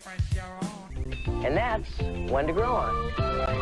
And that's when to grow on.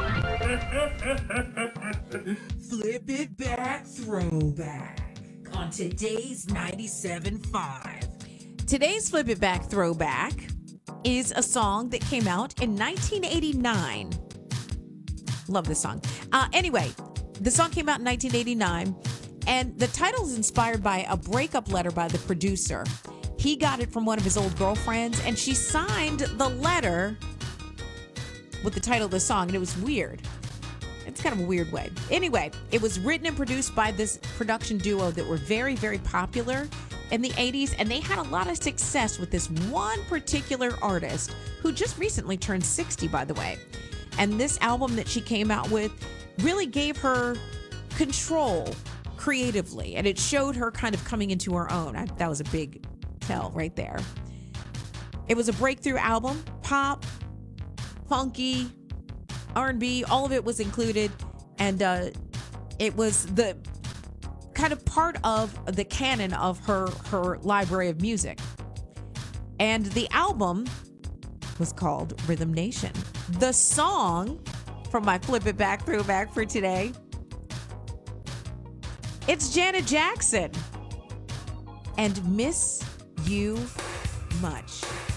Flip it back, throwback on today's 97.5. Today's Flip It Back throwback is a song that came out in 1989. Love this song. Anyway, the song came out in 1989, and the title is inspired by a breakup letter by the producer. He got it from one of his old girlfriends, and she signed the letter with the title of the song, and it was weird. It's kind of a weird way. Anyway, it was written and produced by this production duo that were very, very popular in the 80s, and they had a lot of success with this one particular artist who just recently turned 60, by the way. And this album that she came out with really gave her control creatively, and it showed her kind of coming into her own. That was a big tell right there. It was a breakthrough album, pop, funky, R&B, all of it was included, and it was the kind of part of the canon of her library of music. And the album was called Rhythm Nation. The song from my Flip It Back throwback for today, it's Janet Jackson and Miss You Much.